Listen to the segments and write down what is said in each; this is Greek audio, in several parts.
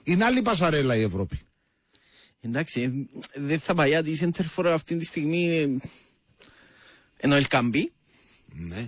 Είναι άλλη πασαρέλα η Ευρώπη. Εντάξει, δεν θα πάει γιατί η Σέντερφορ αυτή τη στιγμή ενώ Ελκαμπή. Ναι.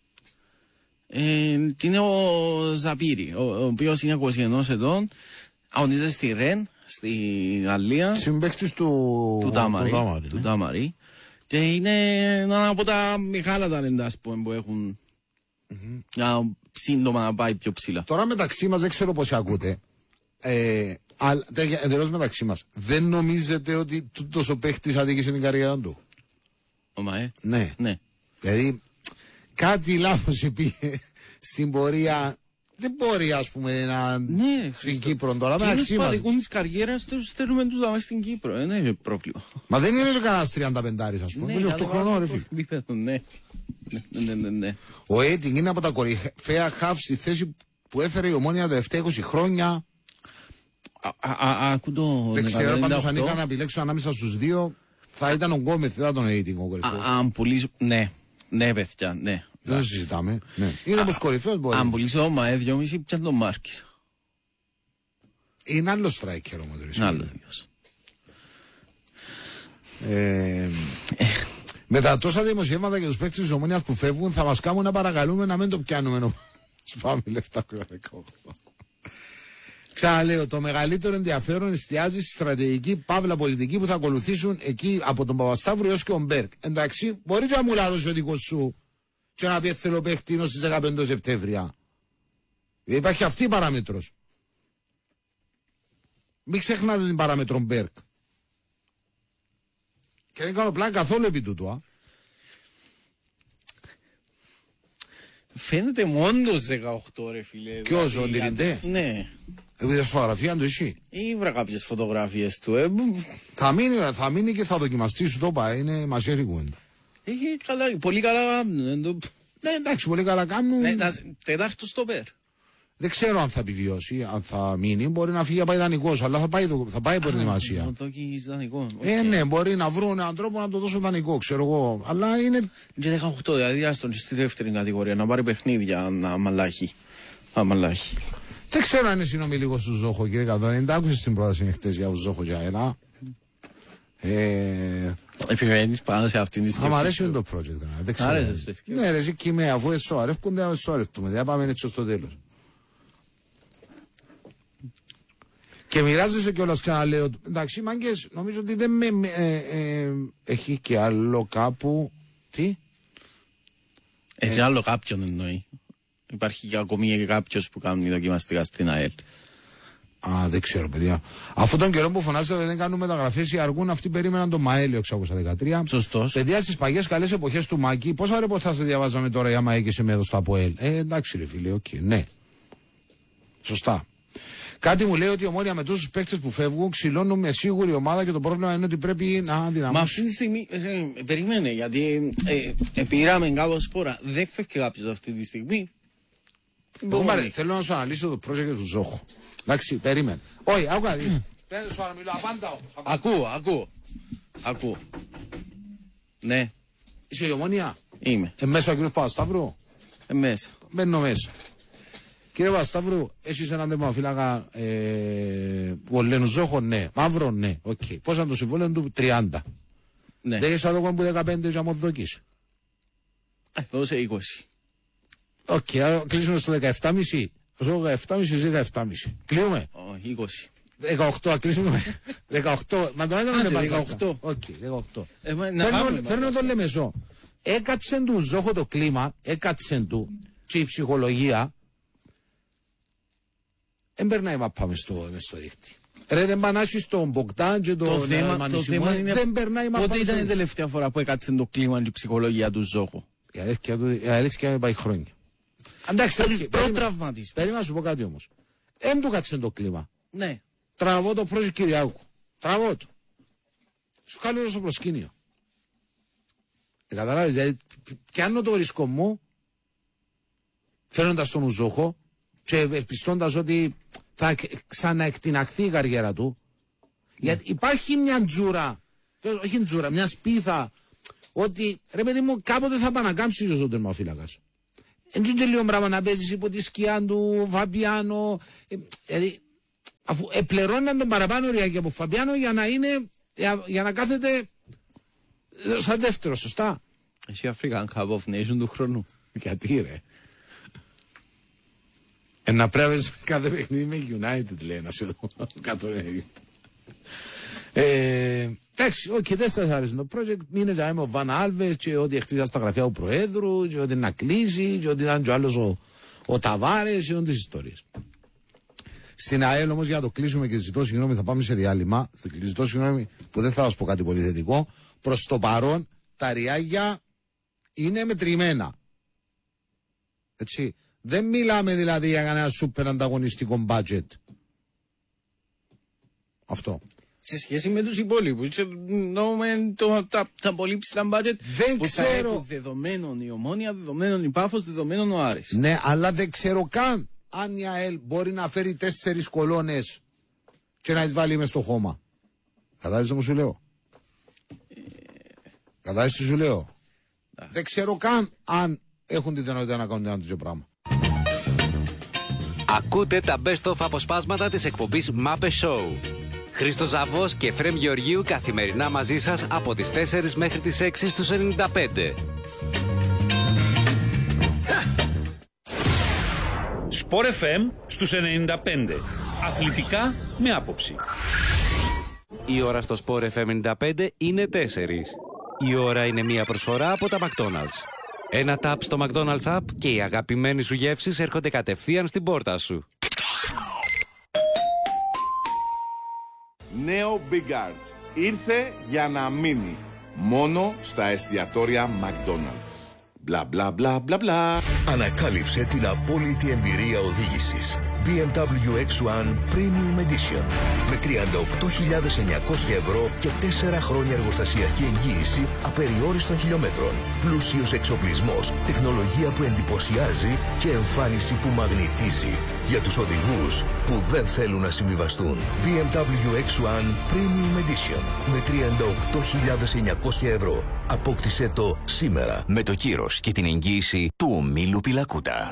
Είναι ο Ζαπίρι, ο οποίος είναι 21 ετών, αγωνίζεται στη Ρεν, στη Γαλλία. Συμπαίκτης του Τάμαρη. Και είναι ένα από τα μεγάλα ταλέντα που έχουν για σύντομα να πάει πιο ψηλά. Τώρα μεταξύ μας δεν ξέρω πώς ακούτε. Εντελώς μεταξύ μας. Δεν νομίζετε ότι τούτος ο παίχτης αδίκησε την καριέρα του? Ναι. Δηλαδή κάτι λάθος είπε στην πορεία. Δεν μπορεί, ας πούμε, να. Ναι, στην Κύπρο τώρα. μεταξύ μας. Τους πατικούν της καριέρας τους, θέλουμε τους δάμε στην Κύπρο. Δεν είναι πρόβλημα. Μα δεν είναι κανένας 35, ας πούμε. Είναι 8 χρονών, ρε φίλε. Ναι. Ο Έτινγκ είναι από τα κορυφαία χαφ στη θέση που έφερε η Ομόνια τα τελευταία 20 χρόνια. Δεν ξέρω, πάντως αν είχα να επιλέξω ανάμεσα στους δύο, θα ήταν ο Γκόμεθ, δεν θα τον Έτινγκ ο κορυφαίος. Αν πουλήσω. Ναι, παιδιά, ναι. Δεν το συζητάμε. Ναι. Είναι όπως κορυφαίος μπορεί. Αν πουλήσω το ΜΑΕ 2,5 πια τον Μάρκης. Είναι άλλο striker όμως. Είναι άλλο δικός. Με τα τόσα δημοσιεύματα και τους παίκτες της Ομόνιας που φεύγουν θα μας κάνουν να παρακαλούμε να μην το πιάνουμε. Σπάμε λεφτά 18. Ξαναλέω, το μεγαλύτερο ενδιαφέρον εστιάζει στη στρατηγική παύλα πολιτική που θα ακολουθήσουν εκεί από τον Παπασταύρου έως και τον Μπέρκ. Εντάξει, μπορεί και να μου λάδωσε ο δικός σου και να πει θέλω παίχτη είναι στις 15 Σεπτέμβρια. Υπάρχει αυτή η παράμετρος. Μην ξεχνάτε την παράμετρο Μπέρκ. Και δεν κάνω πλάκα καθόλου επί τούτου. Φαίνεται μόντως 18 ρε φίλε. Ποιος, ο Ντυριντέ? Ναι. Είδες φωτογραφία του εσύ? Ήβρα κάποιες φωτογραφίες του. Θα μείνει και θα δοκιμαστεί, σου το είπα, είναι μασέρι κουβέντα. Έχει πολύ καλά. Ναι, εντάξει, πολύ καλά κάνουν. Τετάρτο στο Περ. Δεν ξέρω αν θα επιβιώσει, αν θα μείνει. Μπορεί να φύγει για πάει δανεικός, αλλά θα πάει προετοιμασία. Ναι, μπορεί να βρουν έναν τρόπο να το δώσουν δανεικό, ξέρω εγώ. Αλλά είναι. Και 18, δηλαδή άστον στη δεύτερη κατηγορία να πάρει παιχνίδια να μαλάχει. Δεν ξέρω αν είναι συνομιλικό του Ζόχο, κύριε Καδόνη. Δεν άκουσες την πρόταση χτες για τον Ζόχο για ένα. Επιμένεις πάνω σε αυτήν τη σκέψη. Θα μ' αρέσει το project. Δεν ξέρω. Ναι, ρε, εσύ κοιμέ, αφού εσωαρεύκονται, εσωαρεύτουμε. Δεν πάμε έτσι στο τέλος. Και μοιράζεσαι κιόλας ξαναλέω. Εντάξει, μάγκες, νομίζω ότι δεν με. Έχει και άλλο κάπου. Τι? Έχει άλλο κάποιον εννοεί. Υπάρχει και ακόμη και κάποιος που κάνει δοκιμαστικά στην ΑΕΛ. Δεν ξέρω, παιδιά. Αφού τον καιρό που φωνάζετε δεν κάνουν μεταγραφές, οι αργούν αυτοί περίμεναν το Μαέλιο 613. Σωστός. Παιδιά, στις παγιές καλές εποχές του Μάκη, πόσα ρεπορτάζ διαβάζαμε τώρα για Μαέκησε με εδώ στο ΑΠΟΕΛ. Εντάξει, ρε φίλε, ναι. Σωστά. Κάτι μου λέει ότι η Ομόνια με τόσους παίκτες που φεύγουν ξυλώνουν με σίγουρη ομάδα και το πρόβλημα είναι ότι πρέπει να δυναμώσει. Μα αυτή τη στιγμή, περίμενε, γιατί πήραμε κάπως φορά. Δεν φεύγει κάποιος αυτή τη στιγμή. Θέλω να σου αναλύσω το project του Ζόχου. Εντάξει, περίμενε. Όχι, άκου να δεις. Πέντε σου μιλώ, απάντα όμως. Ακούω. Ναι. Είσαι η Ομόνια? Είμαι. Μέσα ο κύριος Παπασταύρου? Μέσα. Μπαίνω μέσα. Κύριε Παπασταύρου, εσείς έναν δεμοφύλακα που λένε Ζόχο, ναι. Μαύρο, ναι. Οκ. Πώς ήταν το συμβόλαιο του? 30. Ναι. Δεν είσαι αδόκον που 15 για μοδοκής. Δώσε 20. Οκ, κλείσουμε στο 17,5. Στο 17,5. Κλείουμε. 20. 18, κλείσουμε. 18. Μα τον έκανε με 18. Οκ, 18. Φέρνω τον Λεμεσό. Έκατσε του Ζόχο το κλίμα, έκατσε του και η ψυχολογία. Δεν περνάει μαπά μες στο δίκτυο. Ρε, δεν πανάσει στον Μποκτάν και τον Μανισιμό. Δεν περνάει μαπά. Πότε ήταν η τελευταία φορά που έκατσε το κλίμα και η ψυχολογία του Ζόχο? Η αλήθεια είναι πάει χρόνια. Εντάξει, περίμενα να σου πω κάτι όμως. Εν του κάτσε το κλίμα. Ναι. Τραβώ το project Κυριάκου. Τραβώ το. Σου καλώ στο προσκήνιο. Καταλάβεις, δηλαδή, πιάνω το ρίσκο μου, φέρνοντας τον Ουζόχο και ευελπιστώντας ότι θα ξαναεκτιναχθεί η καριέρα του. Γιατί υπάρχει μια τζούρα, όχι τζούρα, μια σπίθα, ότι ρε παιδί μου κάποτε θα πανακάμψεις ο τερμοφύλακας. Έτσι και λίγο πράγμα να παίζεις υπό τη σκιά του Φαπιάνο. Δηλαδή Αφού επληρώναν τον παραπάνω οριακή από Φαμπιάνο για να κάθεται σαν δεύτερο, σωστά. Έχει African Cup of Nations του χρόνου. Γιατί ρε. Να πρέπει κάθε παιχνίδι με United, λέει, να σε δω κάτω. Εντάξει, όχι, δεν σας άρεσε το project. Είναι για ο Βαν Άλβες και ότι χτίζα στα γραφεία του Προέδρου και ότι να κλείσει και ότι ήταν και ο άλλος ο Ταβάρες και όλες τις ιστορίες. Στην ΑΕΛ όμως, για να το κλείσουμε και ζητώ συγγνώμη, θα πάμε σε διάλειμμα. Ζητώ συγγνώμη που δεν θα σας πω κάτι πολύ θετικό. Προς το παρόν τα ριάγια είναι μετρημένα. Έτσι. Δεν μιλάμε δηλαδή για κανένα σούπερ ανταγωνιστικό budget. Αυτό. Σε σχέση με τους υπόλοιπους, τα πολύ ψηλά budget δεν που ξέρω. Θα έχουν δεδομένων η Ομόνια, δεδομένων η Πάφος, δεδομένων ο Άρης. Ναι, αλλά δεν ξέρω καν αν η ΑΕΛ μπορεί να φέρει 4 κολόνες και να τις βάλει μες στο χώμα. Κατάλαβες όμως σου λέω. Κατάλαβες τι σου λέω. Δεν ξέρω καν αν έχουν τη δυνατότητα να κάνουν ένα τέτοιο πράγμα. Ακούτε τα best of αποσπάσματα της εκπομπής Μάπε Show. Χρήστος Ζαβός και Εφραίμ Γεωργίου καθημερινά μαζί σας από τις 4 μέχρι τις 6 στους 95. Sport FM στους 95. Αθλητικά με άποψη. Η ώρα στο Sport FM 95 είναι 4. Η ώρα είναι μια προσφορά από τα McDonald's. Ένα tap στο McDonald's app και οι αγαπημένοι σου γεύσεις έρχονται κατευθείαν στην πόρτα σου. Νέο Big Arts. Ήρθε για να μείνει. Μόνο στα εστιατόρια McDonald's. Μπλα μπλα μπλα μπλα μπλα. Ανακάλυψε την απόλυτη εμπειρία οδήγησης. BMW X1 Premium Edition με 38.900 ευρώ και 4 χρόνια εργοστασιακή εγγύηση απεριόριστων χιλιόμετρων. Πλούσιος εξοπλισμός, τεχνολογία που εντυπωσιάζει και εμφάνιση που μαγνητίζει. Για τους οδηγούς που δεν θέλουν να συμβιβαστούν. BMW X1 Premium Edition με 38.900 ευρώ. Απόκτησέ το σήμερα με το κύρος και την εγγύηση του ομίλου Πιλακούτα.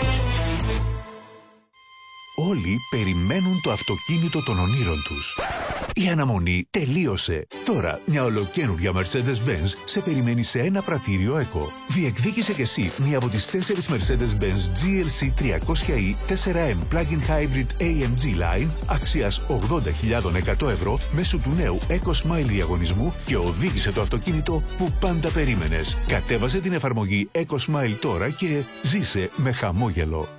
Όλοι περιμένουν το αυτοκίνητο των ονείρων τους. Η αναμονή τελείωσε. Τώρα μια ολοκαίνουργια Mercedes-Benz σε περιμένει σε ένα πρατήριο ECO. Διεκδίκησε κι εσύ μία από τις 4 Mercedes-Benz GLC 300e 4M Plug-in Hybrid AMG Line αξίας 80.100 ευρώ μέσω του νέου EcoSmile διαγωνισμού και οδήγησε το αυτοκίνητο που πάντα περίμενες. Κατέβασε την εφαρμογή EcoSmile τώρα και ζήσε με χαμόγελο.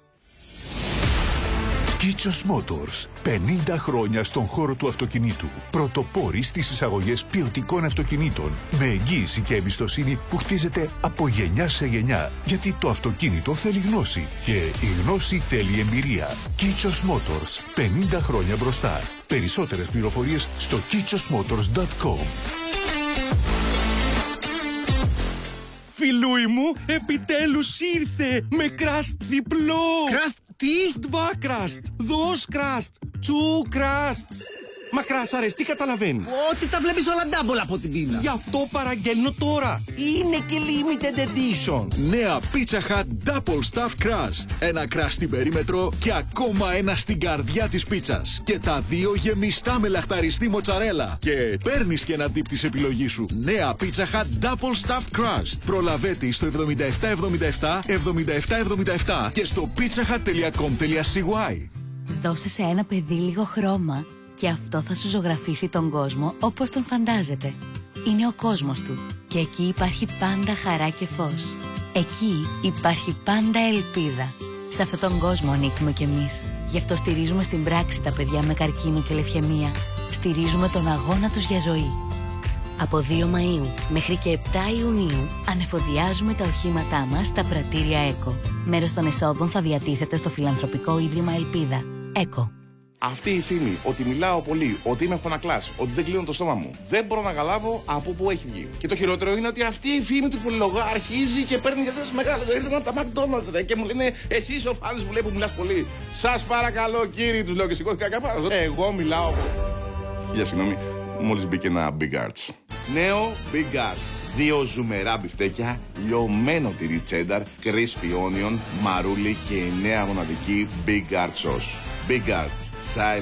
Kichos Motors. 50 χρόνια στον χώρο του αυτοκινήτου. Πρωτοπόροι στις εισαγωγές ποιοτικών αυτοκινήτων. Με εγγύηση και εμπιστοσύνη που χτίζεται από γενιά σε γενιά. Γιατί το αυτοκίνητο θέλει γνώση. Και η γνώση θέλει εμπειρία. Kichos Motors. 50 χρόνια μπροστά. Περισσότερες πληροφορίες στο kichosmotors.com. Φιλούι μου, επιτέλους ήρθε με κραστ διπλό. Κραστ τι? Δβα κραστ, δος κραστ, τσου κραστ. Μα κράσαρες, τι καταλαβαίνεις? Ότι τα βλέπεις όλα double από την πίνα. Γι' αυτό παραγγέλνω τώρα. Είναι και limited edition. Νέα Pizza Hut Double Stuffed Crust. Ένα crust στην περίμετρο και ακόμα ένα στην καρδιά της πίτσας. Και τα δύο γεμιστά με λαχταριστή μοτσαρέλα. Και παίρνεις και ένα dip της επιλογής σου. Νέα Pizza Hut Double Stuffed Crust. Προλαβέτη στο 7777 7777 και στο pizzahut.com.cy. Δώσε σε ένα παιδί λίγο χρώμα και αυτό θα σου ζωγραφίσει τον κόσμο όπως τον φαντάζεται. Είναι ο κόσμος του και εκεί υπάρχει πάντα χαρά και φως. Εκεί υπάρχει πάντα ελπίδα. Σε αυτόν τον κόσμο ανήκουμε κι εμείς. Γι' αυτό στηρίζουμε στην πράξη τα παιδιά με καρκίνο και λευκαιμία. Στηρίζουμε τον αγώνα τους για ζωή. Από 2 Μαΐου μέχρι και 7 Ιουνίου ανεφοδιάζουμε τα οχήματά μας στα πρατήρια ΕΚΟ. Μέρος των εσόδων θα διατίθεται στο Φιλανθρωπικό Ίδρυμα Ελπίδα. ΕΚΟ. Αυτή η φήμη ότι μιλάω πολύ, ότι είμαι φωνακλάς, ότι δεν κλείνω το στόμα μου, δεν μπορώ να καταλάβω από πού έχει βγει. Και το χειρότερο είναι ότι αυτή η φήμη του πολυλογά αρχίζει και παίρνει για σας μεγάλο. Ήρθαν από τα McDonald's ρε, και μου λένε εσύ είσαι ο φάνης που λέει που μιλάς πολύ. Σας παρακαλώ κύριοι, τους λέω και σηκώθηκα κάπου. Εγώ μιλάω. Για συγγνώμη, μόλις μπήκε ένα Big Arts. Νέο Big Arts. 2 ζουμερά μπιφτέκια, λιωμένο τυρί τσένταρ, crispy onion, μαρούλι και η νέα μοναδική Big Arts sauce. Big Arts.